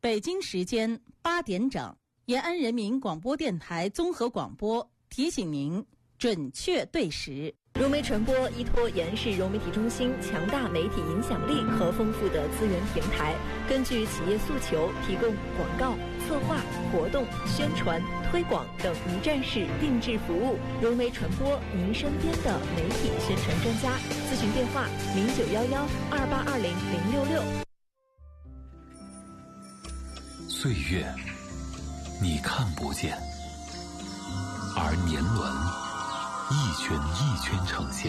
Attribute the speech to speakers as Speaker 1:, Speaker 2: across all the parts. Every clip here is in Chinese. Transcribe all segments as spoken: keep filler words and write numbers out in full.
Speaker 1: 北京时间八点整，延安人民广播电台综合广播提醒您准确对时。
Speaker 2: 融媒传播依托延安市融媒体中心强大媒体影响力和丰富的资源平台，根据企业诉求提供广告、策划、活动、宣传、推广等一站式定制服务。融媒传播，您身边的媒体宣传专家。咨询电话：零九幺幺二八二零零六六。
Speaker 3: 岁月，你看不见，而年轮一圈一圈呈现；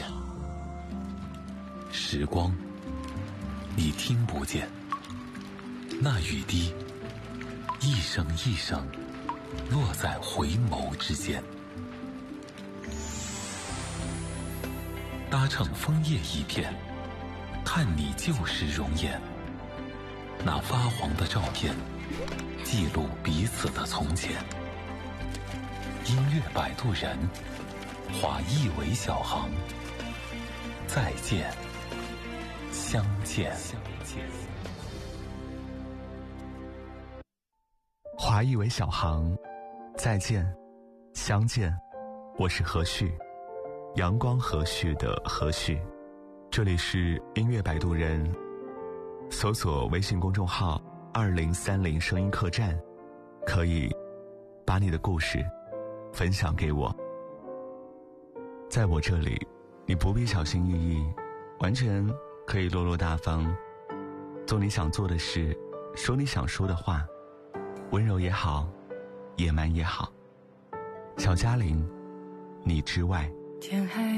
Speaker 3: 时光，你听不见，那雨滴一声一声落在回眸之间。搭乘枫叶一片，看你旧时容颜，那发黄的照片记录彼此的从前。音乐摆渡人，化一为小行，再见，相见。
Speaker 4: 华裔为小行，再见，相见。我是何旭，阳光和煦的何旭。这里是音乐摆渡人，搜索微信公众号二零三零声音客栈，可以把你的故事分享给我。在我这里，你不必小心翼翼，完全可以落落大方，做你想做的事，说你想说的话，温柔也好，野蛮也好。小嘉玲，你之外。
Speaker 5: 天黑